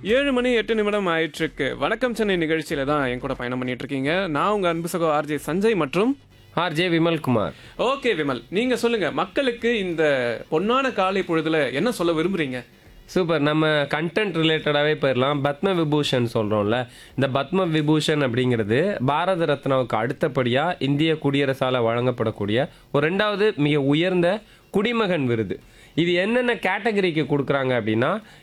7:08 ஆயிட்டிருக்கு. வணக்கம் சென்னை நிகழ்ச்சியில தான் என் கூட பயணம் பண்ணிட்டு இருக்கீங்க. நான் உங்க அன்பு சகோ ஆர்ஜே சஞ்சய் மற்றும் ஆர்ஜே விமல்குமார். ஓகே விமல், நீங்க சொல்லுங்க, மக்களுக்கு இந்த பொன்னான காலை பொழுதுல என்ன சொல்ல விரும்புறீங்க? சூப்பர். நம்ம கண்டென்ட் ரிலேட்டடாகவே போயிடலாம். பத்ம விபூஷன் சொல்கிறோம்ல, இந்த பத்ம விபூஷன் அப்படிங்கிறது பாரத ரத்னாவுக்கு அடுத்தபடியாக இந்திய குடியரசால் வழங்கப்படக்கூடிய ஒரு ரெண்டாவது மிக உயர்ந்த குடிமகன் விருது. இது என்னென்ன கேட்டகரிக்கு கொடுக்குறாங்க அப்படின்னா,